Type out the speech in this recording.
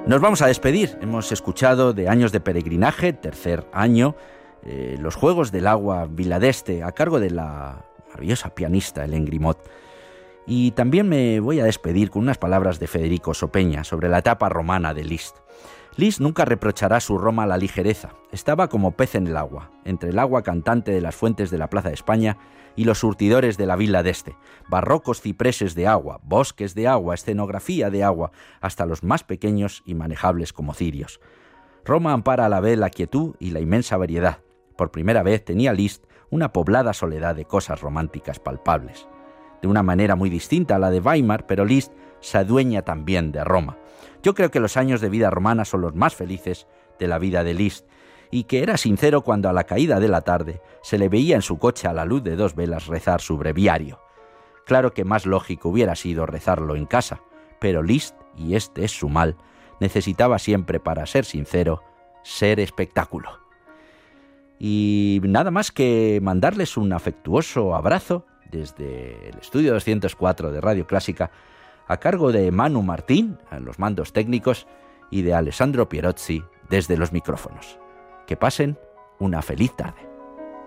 Nos vamos a despedir. Hemos escuchado de Años de peregrinaje, tercer año, los Juegos del Agua Vila d'Este, a cargo de la maravillosa pianista Hélène Grimaud. Y también me voy a despedir con unas palabras de Federico Sopeña sobre la etapa romana de Liszt. Liszt nunca reprochará su Roma a la ligereza. Estaba como pez en el agua, entre el agua cantante de las fuentes de la Plaza de España y los surtidores de la Vila d'Este. Barrocos cipreses de agua, bosques de agua, escenografía de agua, hasta los más pequeños y manejables como cirios. Roma ampara a la vez la quietud y la inmensa variedad. Por primera vez tenía Liszt una poblada soledad de cosas románticas palpables. De una manera muy distinta a la de Weimar, pero Liszt se adueña también de Roma. Yo creo que los años de vida romana son los más felices de la vida de Liszt, y que era sincero cuando a la caída de la tarde se le veía en su coche a la luz de 2 velas rezar su breviario. Claro que más lógico hubiera sido rezarlo en casa, pero Liszt, y este es su mal, necesitaba siempre, para ser sincero, ser espectáculo. Y nada más que mandarles un afectuoso abrazo desde el estudio 204 de Radio Clásica, a cargo de Manu Martín, en los mandos técnicos, y de Alessandro Pierozzi desde los micrófonos. Que pasen una feliz tarde.